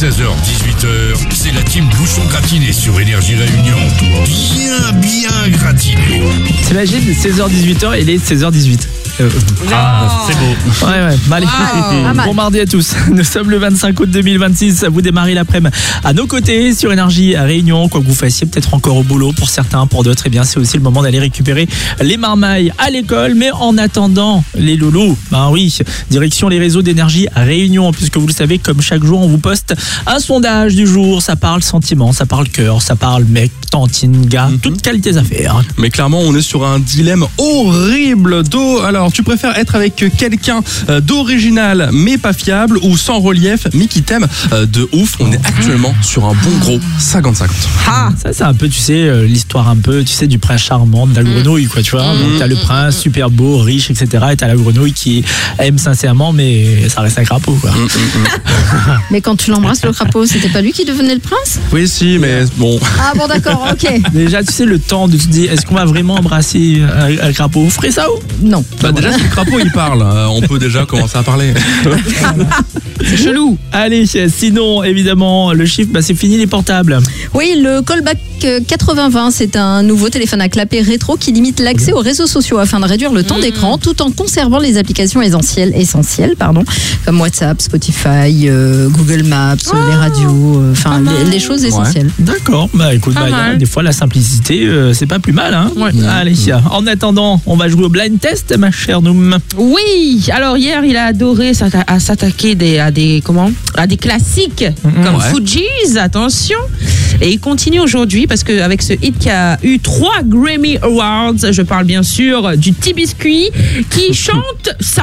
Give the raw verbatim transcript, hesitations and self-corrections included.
seize heures dix-huit heures, c'est la team Bouchon Gratiné sur Énergie Réunion. Bien, bien gratiné. T'imagines, seize heures dix-huit heures, il est seize heures dix-huit. Euh, Ah, c'est beau. Ouais, ouais, mal. Wow. Bon mardi à tous. Nous sommes le vingt-cinq août deux mille vingt-six. Vous démarrez l'après-midi à nos côtés sur Énergie à Réunion. Quoi que vous fassiez, peut-être encore au boulot pour certains, pour d'autres, eh bien, c'est aussi le moment d'aller récupérer les marmailles à l'école. Mais en attendant, les loulous, ben oui, direction les réseaux d'Énergie à Réunion. Puisque vous le savez, comme chaque jour, on vous poste un sondage du jour. Ça parle sentiment, ça parle cœur, ça parle mec, tantine, gars, Mhm. toutes qualités à faire. Mais clairement, on est sur un dilemme horrible. d'eau. Alors, tu préfères être avec quelqu'un euh, d'original mais pas fiable ou sans relief mais qui t'aime euh, de ouf? On est actuellement sur un bon gros cinquante cinquante. Ah, Ça, c'est un peu, tu sais, euh, l'histoire un peu, tu sais, du prince charmant, de la grenouille, quoi, tu vois. Donc, t'as le prince super beau, riche, et cetera. Et t'as la grenouille qui aime sincèrement, mais ça reste un crapaud, quoi. mais quand tu l'embrasses, le crapaud, c'était pas lui qui devenait le prince? Oui, si, mais bon. Ah bon, d'accord, ok. Déjà, tu sais, le temps de te dire, est-ce qu'on va vraiment embrasser un, un crapaud? Vous ferez ça ou? Non. Bah, déjà, si le crapaud il parle, euh, on peut déjà commencer à parler. C'est chelou. Allez, sinon, évidemment, le chiffre, bah, c'est fini les portables. Oui, le callback euh, quatre-vingts vingt, c'est un nouveau téléphone à clapet rétro qui limite l'accès aux réseaux sociaux afin de réduire le temps d'écran tout en conservant les applications essentielles, essentielles pardon, comme WhatsApp, Spotify, euh, Google Maps, euh, les radios, euh, enfin les, les choses essentielles. D'accord. Bah, écoute, bah, mal. des fois, la simplicité, euh, c'est pas plus mal, hein. Ouais. Allez, en attendant, on va jouer au blind test, ma chère Noum. Oui, alors hier il a adoré s'atta- à s'attaquer des, à des comment à des classiques comme Ouais. Fugees, attention. Et il continue aujourd'hui parce qu'avec ce hit qui a eu trois Grammy Awards, je parle bien sûr du petit biscuit qui chante